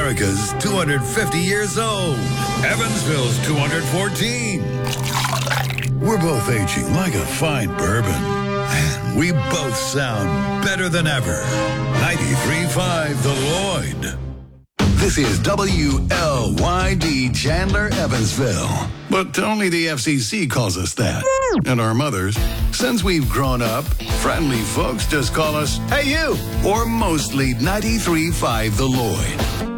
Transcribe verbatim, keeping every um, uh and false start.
America's two hundred fifty years old. Evansville's two hundred fourteen. We're both aging like a fine bourbon. And we both sound better than ever. ninety-three point five The Lloyd. This is W L Y D Chandler, Evansville. But only the F C C calls us that. And our mothers, since we've grown up, friendly folks just call us, "Hey you!" Or mostly ninety-three point five The Lloyd.